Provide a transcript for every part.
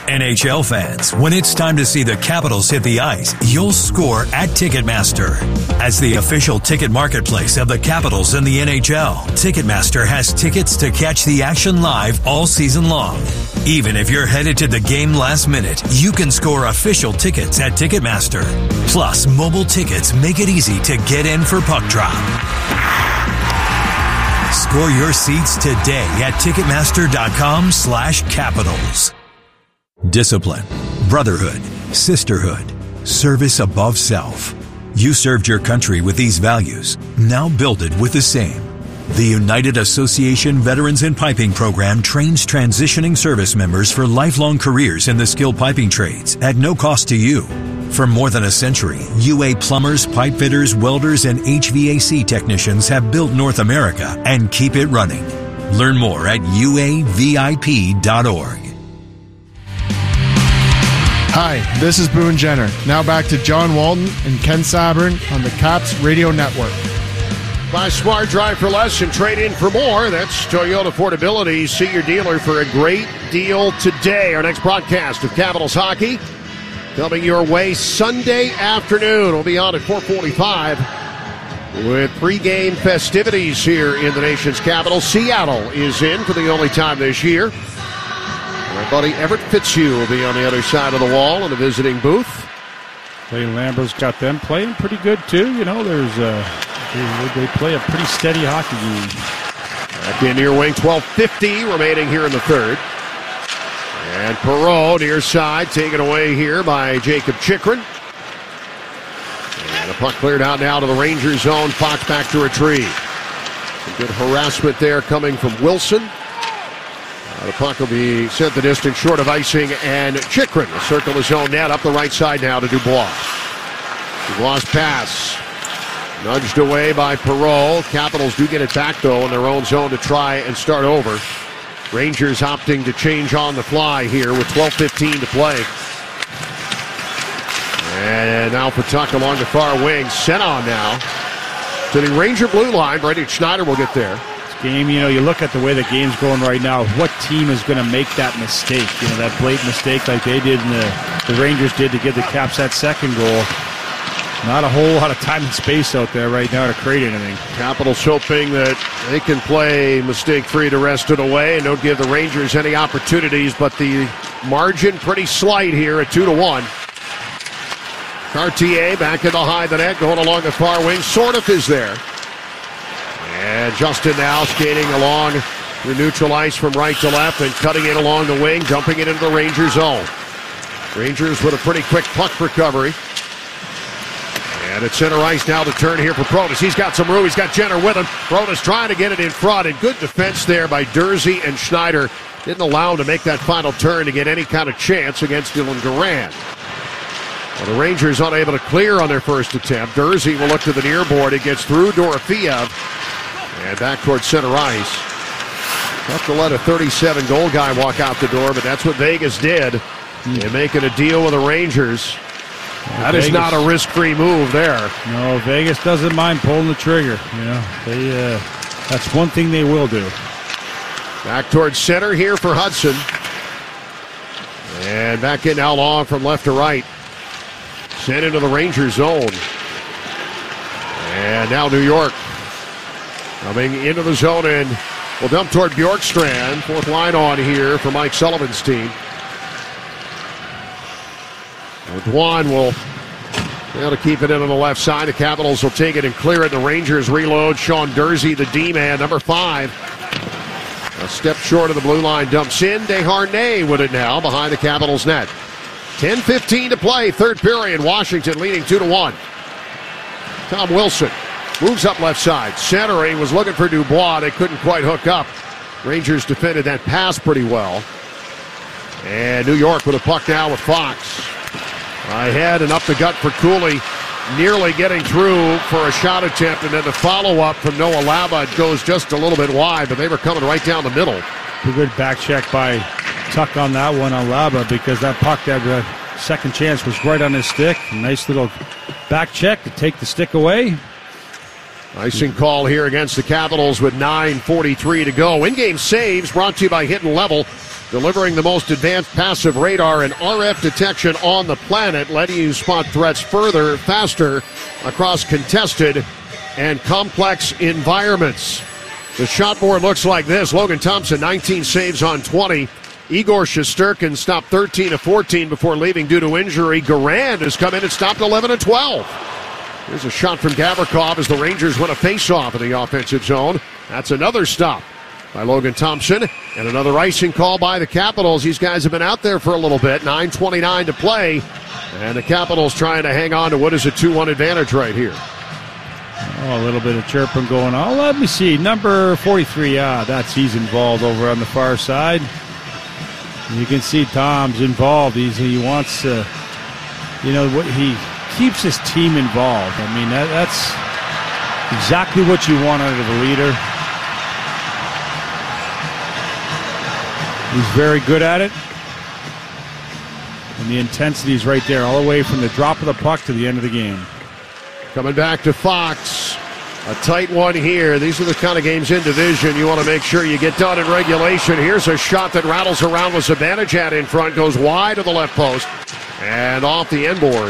NHL fans, when it's time to see the Capitals hit the ice, you'll score at Ticketmaster. As the official ticket marketplace of the Capitals and the NHL, Ticketmaster has tickets to catch the action live all season long. Even if you're headed to the game last minute, you can score official tickets at Ticketmaster. Plus, mobile tickets make it easy to get in for puck drop. Score your seats today at Ticketmaster.com/Capitals. Discipline, brotherhood, sisterhood, service above self. You served your country with these values. Now build it with the same. The United Association Veterans in Piping Program trains transitioning service members for lifelong careers in the skilled piping trades at no cost to you. For more than a century, UA plumbers, pipe fitters, welders, and HVAC technicians have built North America and keep it running. Learn more at uavip.org. Hi, this is Boone Jenner. Now back to John Walton and Ken Sabern on the Caps Radio Network. Buy smart, drive for less, and trade in for more. That's Toyota Affordability. See your dealer for a great deal today. Our next broadcast of Capitals hockey coming your way Sunday afternoon. We'll be on at 4:45 with pregame festivities here in the nation's capital. Seattle is in for the only time this year. My buddy Everett Fitzhugh will be on the other side of the wall in the visiting booth. Clay Lambert's got them playing pretty good, too. You know, they play a pretty steady hockey game. Back in near wing, 12:50 remaining here in the third. And Perreault near side, taken away here by Jacob Chychrun. And the puck cleared out now to the Rangers zone. Fox back to retrieve. Some good harassment there coming from Wilson. The puck will be sent the distance short of icing, and Chychrun will circle his own net up the right side now to Dubois. Dubois' pass nudged away by Perreault. Capitals do get it back, though, in their own zone to try and start over. Rangers opting to change on the fly here with 12:15 to play. And now for Tuck along the far wing. Sent on now to the Ranger blue line. Brendan Schneider will get there. Game, you know, you look at the way the game's going right now, what team is going to make that mistake? You know, that blatant mistake like they did and the Rangers did to give the Caps that second goal. Not a whole lot of time and space out there right now to create anything. Capitals hoping that they can play mistake-free the rest of the way and don't give the Rangers any opportunities, but the margin pretty slight here at 2-1. Cartier back in behind the net, going along the far wing. Sordoff is there. And Justin now skating along the neutral ice from right to left and cutting it along the wing, dumping it into the Rangers zone. Rangers with a pretty quick puck recovery. And at center ice now to turn here for Protas. He's got some room. He's got Jenner with him. Protas trying to get it in front. And good defense there by Durzi and Schneider. Didn't allow him to make that final turn to get any kind of chance against Dylan Garand. Well, the Rangers unable to clear on their first attempt. Durzi will look to the near board. It gets through Dorofeev. And back towards center ice. Tough to let a 37-goal guy walk out the door, but that's what Vegas did in making a deal with the Rangers. That Vegas is not a risk-free move there. No, Vegas doesn't mind pulling the trigger. You know, that's one thing they will do. Back towards center here for Hudson. And back in now long from left to right. Sent into the Rangers zone. And now New York coming into the zone and will dump toward Bjorkstrand. Fourth line on here for Mike Sullivan's team. Dwan will be able to keep it in on the left side. The Capitals will take it and clear it. The Rangers reload. Sean Durzi, the D-man, number 5. A step short of the blue line, dumps in. Desharnais with it now behind the Capitals net. 10:15 to play, third period. Washington leading 2-1. Tom Wilson moves up left side. Centering, was looking for Dubois. They couldn't quite hook up. Rangers defended that pass pretty well. And New York with a puck now with Fox. Ahead and up the gut for Cooley. Nearly getting through for a shot attempt. And then the follow-up from Noah Laba. It goes just a little bit wide, but they were coming right down the middle. A good back check by Tuck on that one on Laba, because that puck, that second chance was right on his stick. Nice little back check to take the stick away. Icing call here against the Capitals with 9:43 to go. In-game saves brought to you by Hidden Level. delivering the most advanced passive radar and RF detection on the planet, letting you spot threats further, faster, across contested and complex environments. The shot board looks like this. Logan Thompson, 19 saves on 20. Igor Shesterkin stopped 13 of 14 before leaving due to injury. Garand has come in and stopped 11 of 12. Here's a shot from Gavrikov as the Rangers win a face-off in the offensive zone. That's another stop by Logan Thompson, and another icing call by the Capitals. These guys have been out there for a little bit. 9:29 to play, and the Capitals trying to hang on to what is a 2-1 advantage right here. Oh, a little bit of chirping going on. Let me see. Number 43, he's involved over on the far side. You can see Tom's involved. He wants to, he keeps his team involved. I mean, that's exactly what you want out of the leader. He's very good at it. And the intensity is right there, all the way from the drop of the puck to the end of the game. Coming back to Fox. A tight one here. These are the kind of games in division you want to make sure you get done in regulation. Here's a shot that rattles around with Zibanejad in front, goes wide of the left post, and off the end board.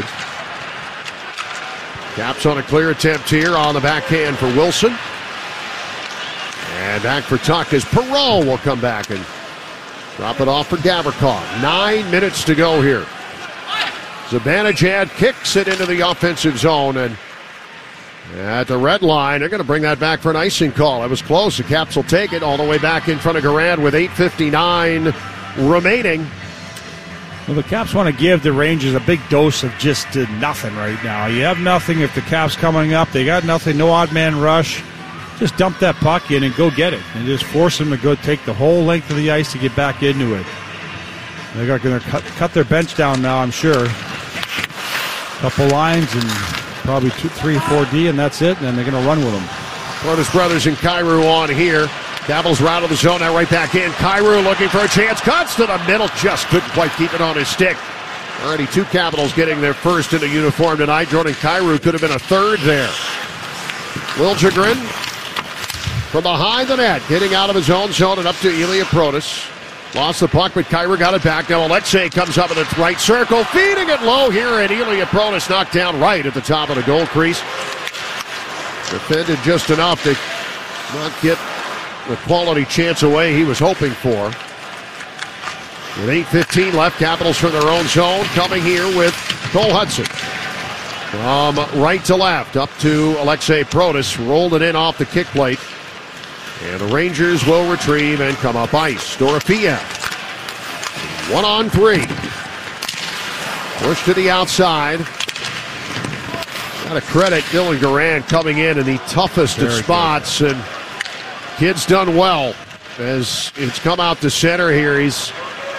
Caps on a clear attempt here on the backhand for Wilson. And back for Tuck as Perreault will come back and drop it off for Gavrikov. 9 minutes to go here. Zibanejad kicks it into the offensive zone, and at the red line, they're going to bring that back for an icing call. It was close. The Caps will take it all the way back in front of Garand with 8:59 remaining. Well, the Caps want to give the Rangers a big dose of just nothing right now. You have nothing if the Caps coming up. They got nothing, no odd man rush. Just dump that puck in and go get it. And just force them to go take the whole length of the ice to get back into it. They're going to cut their bench down now, I'm sure. Couple lines and probably 2, 3, 4D, and that's it. And then they're going to run with them. Protas brothers and Kyrou on here. Capitals right out of the zone, now right back in. Kyrou looking for a chance. Cuts to the middle. Just couldn't quite keep it on his stick. Already 2 Capitals getting their first in a uniform tonight. Jordan Kyrou could have been a third there. Liljegren from behind the net, getting out of his own zone and up to Ilya Protas. Lost the puck, but Kyrou got it back. Now Alexei comes up in the right circle, feeding it low here, and Ilya Protas knocked down right at the top of the goal crease. Defended just enough to not get the quality chance away he was hoping for. With 8:15 left, Capitals from their own zone, coming here with Cole Hudson. From right to left, up to Alexei Protas, rolled it in off the kick plate. And the Rangers will retrieve and come up ice. Dorofeyev, 1-on-3. Push to the outside. Got to credit Dylan Garand coming in the toughest of spots. And kid's done well as it's come out to center here. He's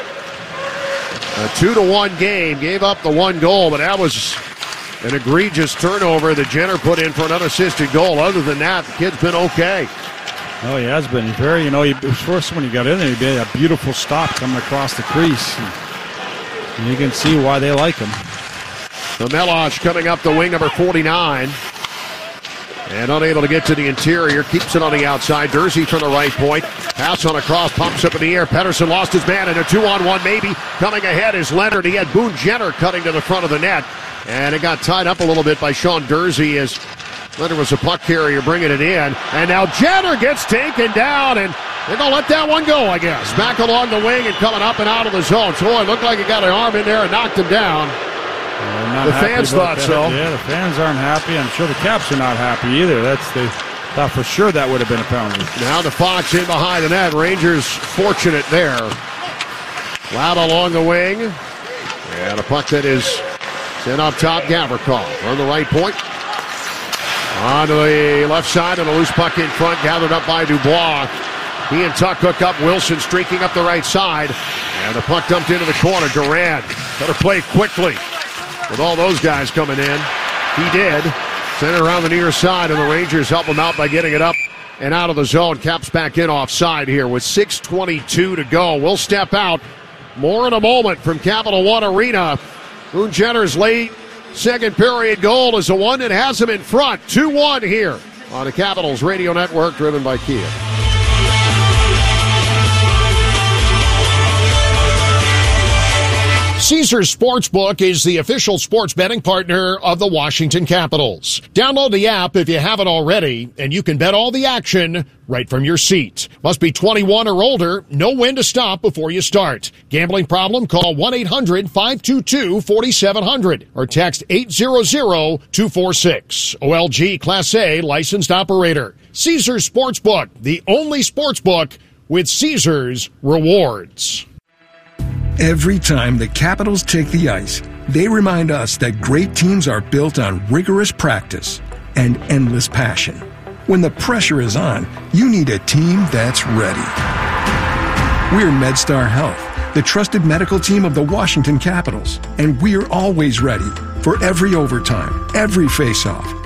a 2-1 game. Gave up the 1 goal, but that was an egregious turnover that Jenner put in for an unassisted goal. Other than that, the kid's been okay. Oh, he has been very, first when he got in there, he made a beautiful stop coming across the crease. And you can see why they like him. The Melosh coming up the wing, number 49. And unable to get to the interior, keeps it on the outside. Durzi from the right point. Pass on a cross, pumps up in the air. Pettersson lost his man in a 2-on-1 maybe. Coming ahead is Leonard. He had Boone Jenner cutting to the front of the net. And it got tied up a little bit by Sean Durzi as Leonard was a puck carrier bringing it in. And now Jenner gets taken down, and they're going to let that one go, I guess. Back along the wing and coming up and out of the zone. So it looked like he got an arm in there and knocked him down. The fans thought so. Yeah, the fans aren't happy. I'm sure the Caps are not happy either. They thought for sure that would have been a penalty. Now the Fox in behind the net. Rangers fortunate there. Loud along the wing. And a puck that is sent up top. Gavrikov on the right point. On the left side, and a loose puck in front, gathered up by Dubois. He and Tuck hook up. Wilson streaking up the right side. And the puck dumped into the corner. Durand better play quickly with all those guys coming in. He did. Sent it around the near side, and the Rangers help him out by getting it up and out of the zone. Caps back in offside here with 6:22 to go. We'll step out. More in a moment from Capital One Arena. Boone Jenner's late second period goal is the one that has him in front. 2-1 here on the Capitals Radio Network, driven by Kia. Caesars Sportsbook is the official sports betting partner of the Washington Capitals. Download the app if you haven't already, and you can bet all the action right from your seat. Must be 21 or older. Know when to stop before you start. Gambling problem? Call 1-800-522-4700 or text 800-246. OLG Class A licensed operator. Caesars Sportsbook, the only sportsbook with Caesars rewards. Every time the Capitals take the ice, they remind us that great teams are built on rigorous practice and endless passion. When the pressure is on, you need a team that's ready. We're MedStar Health, the trusted medical team of the Washington Capitals, and we're always ready for every overtime, every face-off,